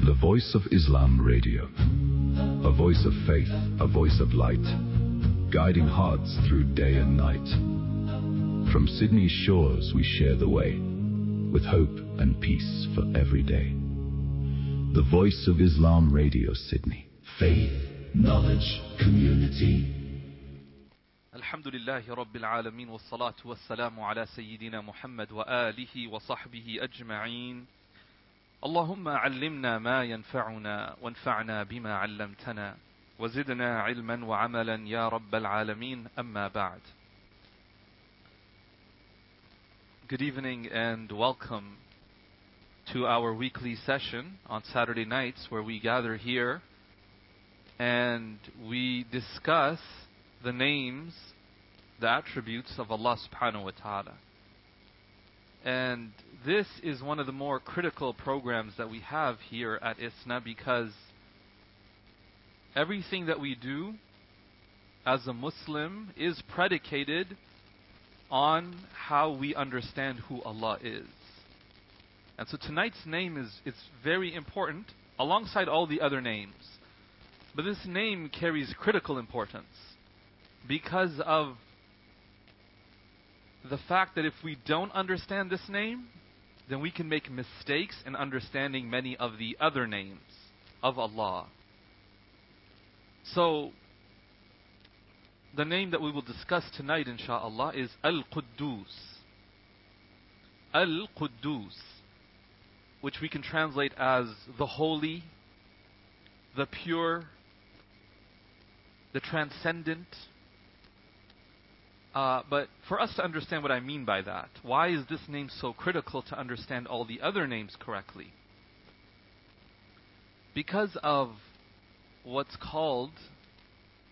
The Voice of Islam Radio. A voice of faith, a voice of light, guiding hearts through day and night. From Sydney's shores we share the way, with hope and peace for every day. The Voice of Islam Radio, Sydney. Faith, knowledge, community. Alhamdulillahi Rabbil Alameen wa salatu wa salamu ala Sayyidina Muhammad wa alihi wa sahbihi ajma'een. Allahumma allimna ma yanfa'una wanfa'na bima 'allamtana wa zidna 'ilman wa 'amalan ya Rabbal Alameen, amma ba'd. Good evening and welcome to our weekly session on Saturday nights, where we gather here and we discuss the names, the attributes of Allah subhanahu wa ta'ala. And this is one of the more critical programs that we have here at ISNA, because everything that we do as a Muslim is predicated on how we understand who Allah is. And so tonight's name is very important alongside all the other names. But this name carries critical importance because of the fact that if we don't understand this name, then we can make mistakes in understanding many of the other names of Allah. So, the name that we will discuss tonight, insha'Allah, is Al-Quddus. Al-Quddus, which we can translate as the holy, the pure, the transcendent. But for us to understand what I mean by that, why is this name so critical to understand all the other names correctly? Because of what's called